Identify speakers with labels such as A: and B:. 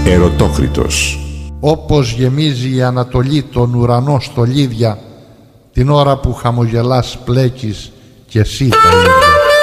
A: Ερωτόκριτος.
B: Όπως γεμίζει η Ανατολή τον ουρανό στολίδια, την ώρα που χαμογελάς πλέκεις και εσύ τα ίδια.